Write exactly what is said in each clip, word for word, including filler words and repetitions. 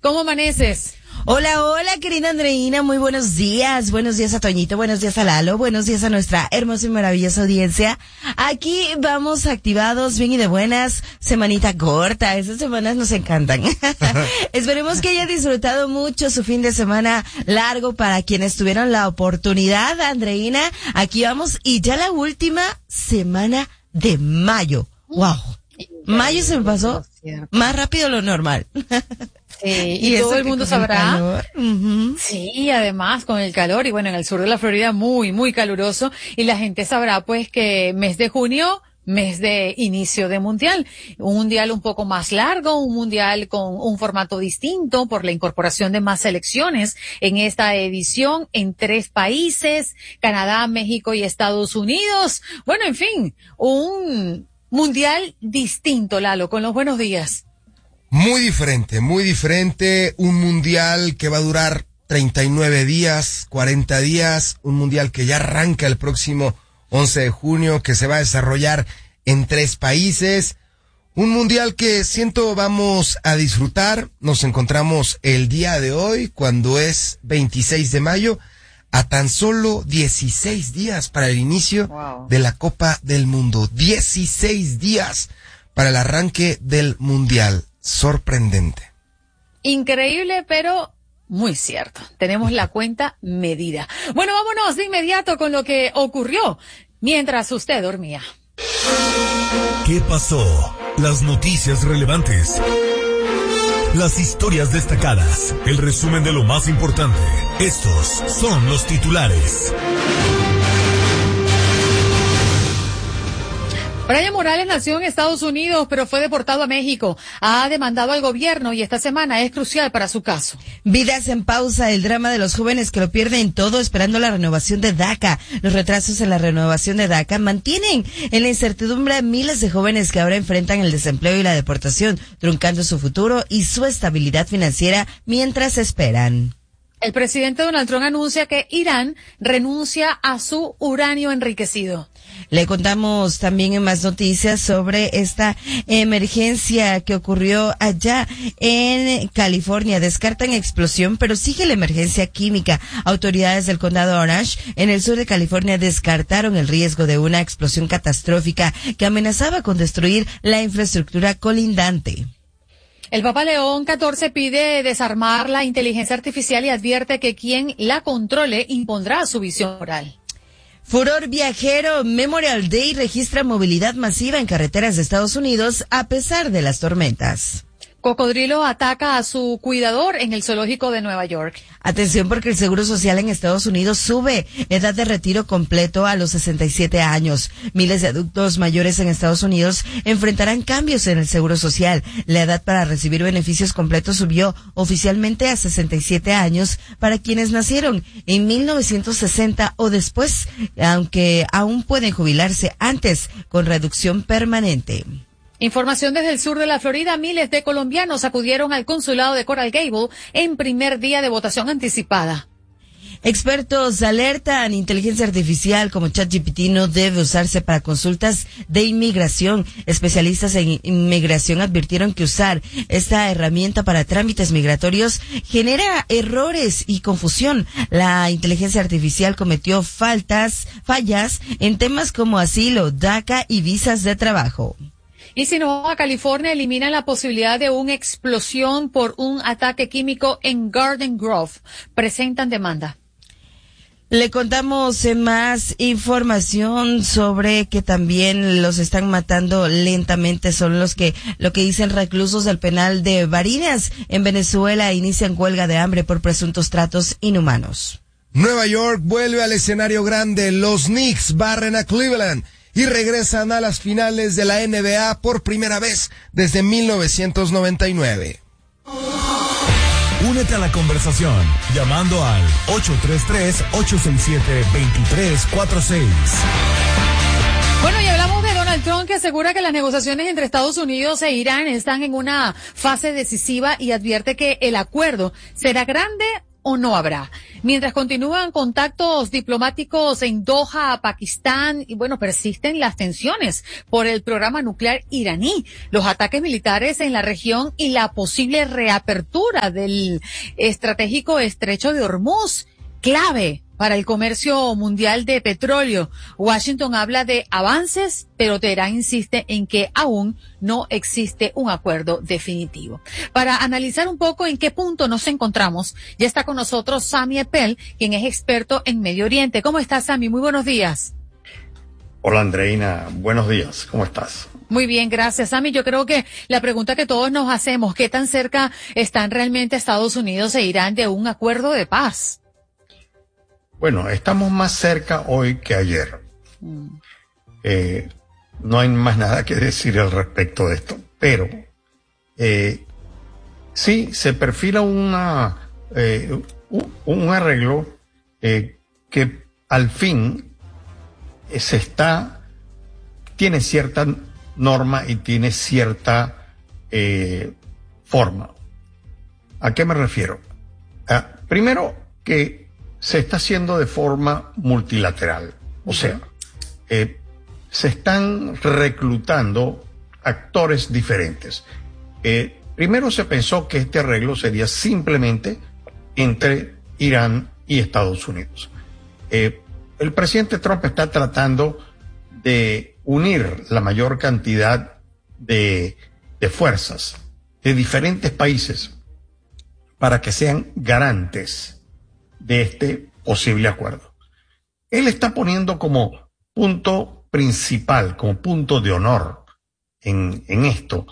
¿Cómo amaneces? Hola, hola, querida Andreina, muy buenos días. Buenos días a Toñito, buenos días a Lalo, buenos días a nuestra hermosa y maravillosa audiencia. Aquí vamos activados, bien y de buenas, semanita corta, esas semanas nos encantan. Esperemos que haya disfrutado mucho su fin de semana largo para quienes tuvieron la oportunidad, Andreina. Aquí vamos y ya la última semana de mayo. Wow. Mayo se me pasó más rápido de lo normal. Sí, y, y todo el mundo sabrá. Uh-huh. Sí, y además con el calor, y bueno, en el sur de la Florida muy, muy caluroso, y la gente sabrá pues que mes de junio, mes de inicio de mundial, un mundial un poco más largo, un mundial con un formato distinto por la incorporación de más selecciones en esta edición en tres países, Canadá, México y Estados Unidos. Bueno, en fin, un mundial distinto, Lalo, con los buenos días. Muy diferente, muy diferente, un mundial que va a durar treinta y nueve días, cuarenta días, un mundial que ya arranca el próximo once de junio, que se va a desarrollar en tres países, un mundial que siento vamos a disfrutar. Nos encontramos el día de hoy, cuando es veintiséis de mayo, a tan solo dieciséis días para el inicio wow. de la Copa del Mundo, dieciséis días para el arranque del mundial. Sorprendente. Increíble, pero muy cierto. Tenemos la cuenta medida. Bueno, vámonos de inmediato con lo que ocurrió mientras usted dormía. ¿Qué pasó? Las noticias relevantes. Las historias destacadas. El resumen de lo más importante. Estos son los titulares. Brian Morales nació en Estados Unidos, pero fue deportado a México. Ha demandado al gobierno y esta semana es crucial para su caso. Vidas en pausa, el drama de los jóvenes que lo pierden todo esperando la renovación de DACA. Los retrasos en la renovación de DACA mantienen en la incertidumbre a miles de jóvenes que ahora enfrentan el desempleo y la deportación, truncando su futuro y su estabilidad financiera mientras esperan. El presidente Donald Trump anuncia que Irán renuncia a su uranio enriquecido. Le contamos también en más noticias sobre esta emergencia que ocurrió allá en California. Descartan explosión, pero sigue la emergencia química. Autoridades del condado Orange, en el sur de California, descartaron el riesgo de una explosión catastrófica que amenazaba con destruir la infraestructura colindante. El Papa León catorce pide desarmar la inteligencia artificial y advierte que quien la controle impondrá su visión moral. Furor viajero, Memorial Day registra movilidad masiva en carreteras de Estados Unidos a pesar de las tormentas. Cocodrilo ataca a su cuidador en el zoológico de Nueva York. Atención porque el Seguro Social en Estados Unidos sube edad de retiro completo a los sesenta y siete años. Miles de adultos mayores en Estados Unidos enfrentarán cambios en el Seguro Social. La edad para recibir beneficios completos subió oficialmente a sesenta y siete años para quienes nacieron en mil novecientos sesenta o después, aunque aún pueden jubilarse antes con reducción permanente. Información desde el sur de la Florida. Miles de colombianos acudieron al consulado de Coral Gable en primer día de votación anticipada. Expertos alertan, inteligencia artificial como ChatGPT no debe usarse para consultas de inmigración. Especialistas en inmigración advirtieron que usar esta herramienta para trámites migratorios genera errores y confusión. La inteligencia artificial cometió faltas, fallas en temas como asilo, DACA y visas de trabajo. Y Sinaloa, California, elimina la posibilidad de una explosión por un ataque químico en Garden Grove. Presentan demanda. Le contamos más información sobre que también los están matando lentamente. Son los que, lo que dicen reclusos del penal de Barinas en Venezuela, inician huelga de hambre por presuntos tratos inhumanos. Nueva York vuelve al escenario grande. Los Knicks barren a Cleveland y regresan a las finales de la N B A por primera vez desde mil novecientos noventa y nueve. Únete a la conversación llamando al ocho tres tres, ocho seis siete, dos tres cuatro seis. Bueno, y hablamos de Donald Trump, que asegura que las negociaciones entre Estados Unidos e Irán están en una fase decisiva y advierte que el acuerdo será grande o no habrá. Mientras continúan contactos diplomáticos en Doha, Pakistán, y bueno, persisten las tensiones por el programa nuclear iraní, los ataques militares en la región y la posible reapertura del estratégico estrecho de Hormuz, clave para el comercio mundial de petróleo. Washington habla de avances, pero Teherán insiste en que aún no existe un acuerdo definitivo. Para analizar un poco en qué punto nos encontramos, ya está con nosotros Sami Eppel, quien es experto en Medio Oriente. ¿Cómo estás, Sami? Muy buenos días. Hola, Andreina. Buenos días. ¿Cómo estás? Muy bien, gracias, Sami. Yo creo que la pregunta que todos nos hacemos, ¿qué tan cerca están realmente Estados Unidos e Irán de un acuerdo de paz? Bueno, estamos más cerca hoy que ayer. Mm. Eh, no hay más nada que decir al respecto de esto, pero eh, sí se perfila una eh, un, un arreglo eh, que al fin eh, se está tiene cierta norma y tiene cierta eh, forma. ¿A qué me refiero? Ah, primero que se está haciendo de forma multilateral. O sea, eh, se están reclutando actores diferentes. Eh, primero se pensó que este arreglo sería simplemente entre Irán y Estados Unidos. Eh, el presidente Trump está tratando de unir la mayor cantidad de, de fuerzas de diferentes países para que sean garantes de este posible acuerdo. Él está poniendo como punto principal, como punto de honor en, en esto,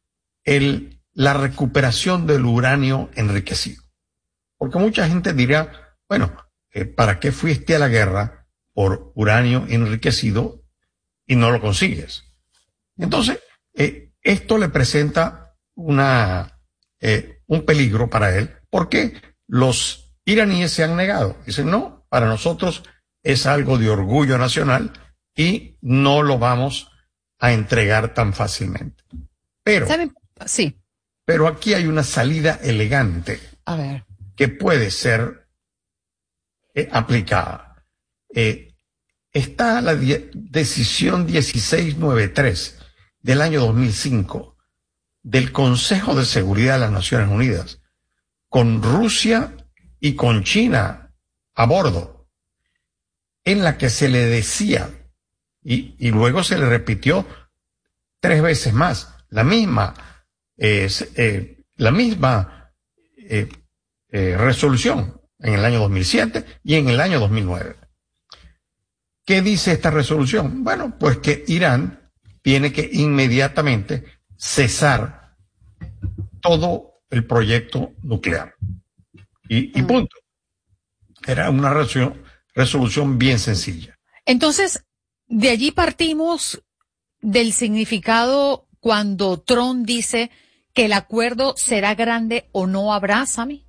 el, la recuperación del uranio enriquecido. Porque mucha gente dirá, bueno, eh, ¿para qué fuiste a la guerra por uranio enriquecido y no lo consigues? Entonces, eh, esto le presenta una, eh, un peligro para él, porque los iraníes se han negado. Dicen, no, para nosotros es algo de orgullo nacional y no lo vamos a entregar tan fácilmente. Pero, ¿saben? Sí. Pero aquí hay una salida elegante. A ver. Que puede ser eh, aplicada. Eh, está la die- decisión dieciséis noventa y tres del año dos mil cinco del Consejo de Seguridad de las Naciones Unidas con Rusia y con China a bordo, en la que se le decía, y, y luego se le repitió tres veces más, la misma, eh, eh, la misma eh, eh, resolución en el año dos mil siete y en el año dos mil nueve. ¿Qué dice esta resolución? Bueno, pues que Irán tiene que inmediatamente cesar todo el proyecto nuclear. Y, y punto. Era una resolución, resolución bien sencilla. Entonces, de allí partimos del significado cuando Trump dice que el acuerdo será grande o no habrá, Sami.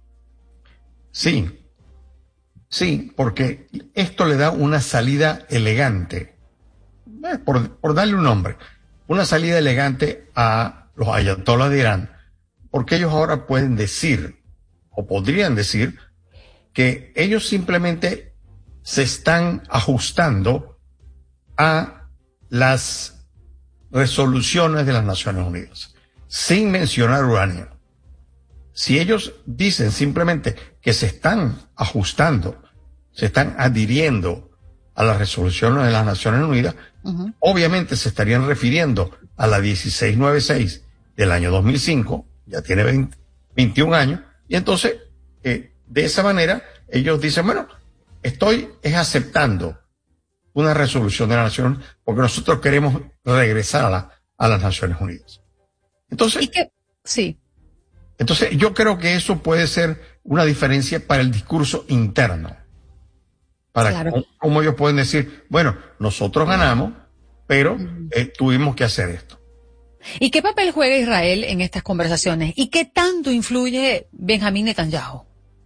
Sí, sí, porque esto le da una salida elegante, eh, por, por darle un nombre, una salida elegante a los ayatolás de Irán, porque ellos ahora pueden decir, o podrían decir, que ellos simplemente se están ajustando a las resoluciones de las Naciones Unidas, sin mencionar uranio. Si ellos dicen simplemente que se están ajustando, se están adhiriendo a las resoluciones de las Naciones Unidas, uh-huh. obviamente se estarían refiriendo a la dieciséis noventa y seis del año dos mil cinco, ya tiene veinte, veintiún años, y entonces, eh, de esa manera, ellos dicen, bueno, estoy es aceptando una resolución de la Nación porque nosotros queremos regresar a, la, a las Naciones Unidas. Entonces, ¿y qué? Sí. Entonces, yo creo que eso puede ser una diferencia para el discurso interno. Para claro. cómo, cómo ellos pueden decir, bueno, nosotros ganamos, pero eh, tuvimos que hacer esto. ¿Y qué papel juega Israel en estas conversaciones? ¿Y qué tanto influye Benjamín Netanyahu?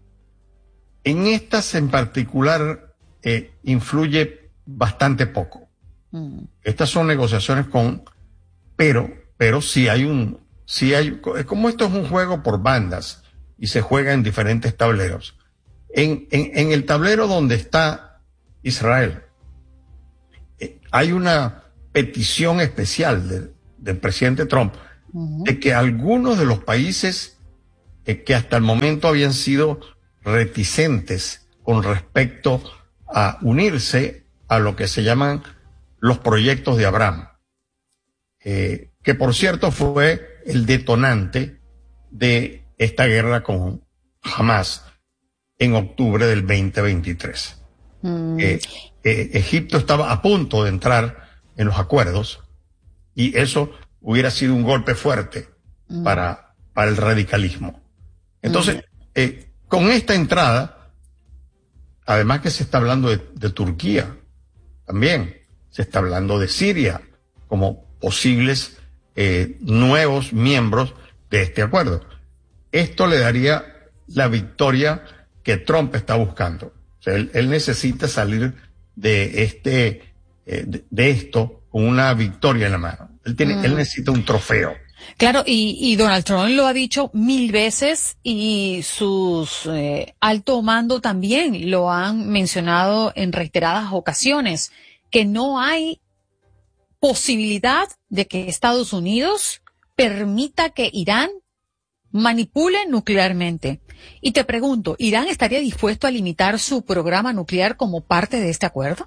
En estas en particular eh, influye bastante poco. Mm. Estas son negociaciones con, pero, pero sí hay un, sí hay, como esto es un juego por bandas y se juega en diferentes tableros, en, en, en el tablero donde está Israel, eh, hay una petición especial de, del presidente Trump uh-huh. de que algunos de los países eh, que hasta el momento habían sido reticentes con respecto a unirse a lo que se llaman los proyectos de Abraham, eh, que por cierto fue el detonante de esta guerra con Hamas en octubre del veinte veintitrés. Mm. Eh, eh, Egipto estaba a punto de entrar en los acuerdos y eso hubiera sido un golpe fuerte mm. para, para el radicalismo. Entonces, mm. eh, con esta entrada, además que se está hablando de, de Turquía, también se está hablando de Siria como posibles eh, nuevos miembros de este acuerdo. Esto le daría la victoria que Trump está buscando. O sea, él, él necesita salir de este, eh, de, de esto con una victoria en la mano. Él tiene, mm. él necesita un trofeo. Claro, y, y Donald Trump lo ha dicho mil veces y sus eh, alto mando también lo han mencionado en reiteradas ocasiones, que no hay posibilidad de que Estados Unidos permita que Irán manipule nuclearmente. Y te pregunto, ¿Irán estaría dispuesto a limitar su programa nuclear como parte de este acuerdo?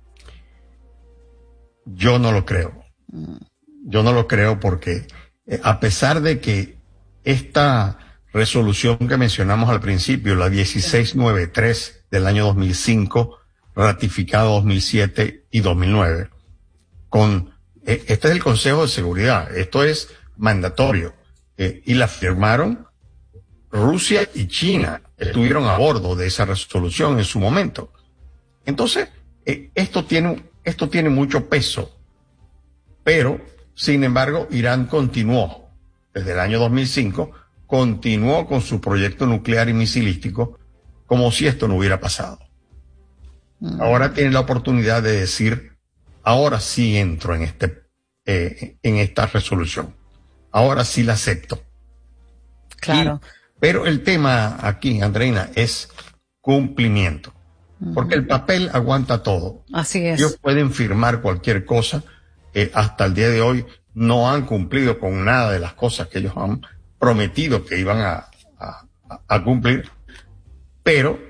Yo no lo creo. Yo no lo creo porque eh, a pesar de que esta resolución que mencionamos al principio, la dieciséis noventa y tres del año dos mil cinco, ratificado dos mil siete y dos mil nueve, con eh, este es el Consejo de Seguridad, esto es mandatorio, eh, y la firmaron Rusia y China, estuvieron a bordo de esa resolución en su momento. Entonces, eh, esto tiene, esto tiene mucho peso, pero, sin embargo, Irán continuó, desde el año dos mil cinco, continuó con su proyecto nuclear y misilístico como si esto no hubiera pasado. Mm. Ahora tiene la oportunidad de decir, ahora sí entro en este, eh, en esta resolución. Ahora sí la acepto. Claro. Y, pero el tema aquí, Andreina, es cumplimiento. Uh-huh. Porque el papel aguanta todo. Así es. Ellos pueden firmar cualquier cosa. Eh, hasta el día de hoy no han cumplido con nada de las cosas que ellos han prometido que iban a, a, a cumplir. Pero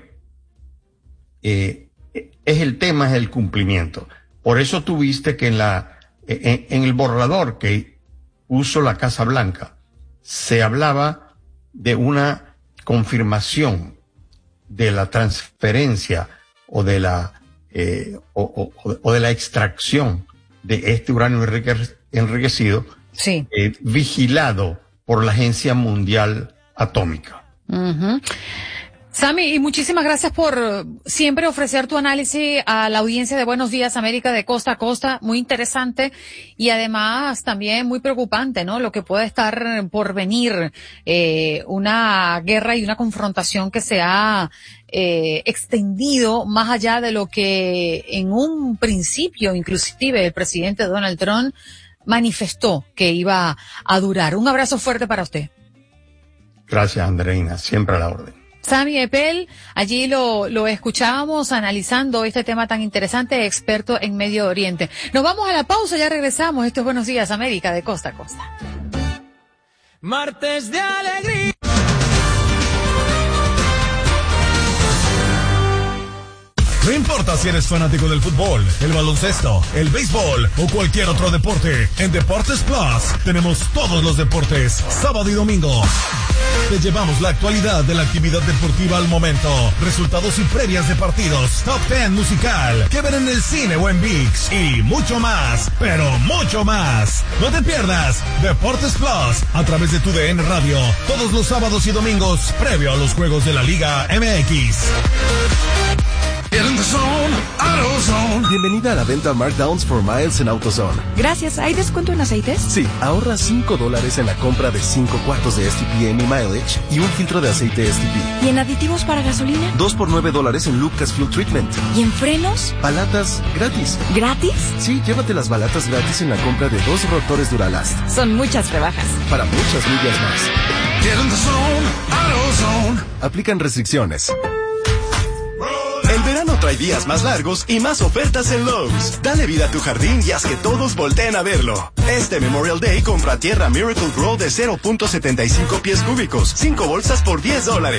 eh, es el tema, es el cumplimiento. Por eso tuviste que en la en, en el borrador que puso la Casa Blanca se hablaba de una confirmación de la transferencia o de la eh, o, o, o de la extracción de este uranio enrique, enriquecido, sí. eh, vigilado por la Agencia Mundial Atómica. Uh-huh. Sammy, y muchísimas gracias por siempre ofrecer tu análisis a la audiencia de Buenos Días América de costa a costa, muy interesante y además también muy preocupante, ¿no? Lo que puede estar por venir, eh, una guerra y una confrontación que se ha eh, extendido más allá de lo que en un principio, inclusive el presidente Donald Trump manifestó que iba a durar. Un abrazo fuerte para usted. Gracias, Andreina, siempre a la orden. Sammy Eppel, allí lo, lo escuchábamos analizando este tema tan interesante, experto en Medio Oriente. Nos vamos a la pausa, ya regresamos. Esto es Buenos Días América de costa a costa. Martes de alegría. No importa si eres fanático del fútbol, el baloncesto, el béisbol o cualquier otro deporte, en Deportes Plus tenemos todos los deportes, sábado y domingo. Te llevamos la actualidad de la actividad deportiva al momento, resultados y previas de partidos, top ten musical, que ver en el cine o en ViX y mucho más, pero mucho más. No te pierdas Deportes Plus a través de tu D N Radio, todos los sábados y domingos, previo a los juegos de la Liga M X. Bienvenida a la venta Markdowns for Miles en AutoZone. Gracias. ¿Hay descuento en aceites? Sí, ahorra cinco dólares en la compra de cinco cuartos de S T P M y Mileage y un filtro de aceite S T P. ¿Y en aditivos para gasolina? Dos por nueve dólares en Lucas Fuel Treatment. ¿Y en frenos? Balatas gratis. ¿Gratis? Sí, llévate las balatas gratis en la compra de dos rotores Duralast. Son muchas rebajas. Para muchas millas más. Aplican restricciones. verano trae días más largos y más ofertas en Lowe's. Dale vida a tu jardín y haz que todos volteen a verlo. Este Memorial Day compra tierra Miracle Grow de cero punto setenta y cinco pies cúbicos, cinco bolsas por diez dólares.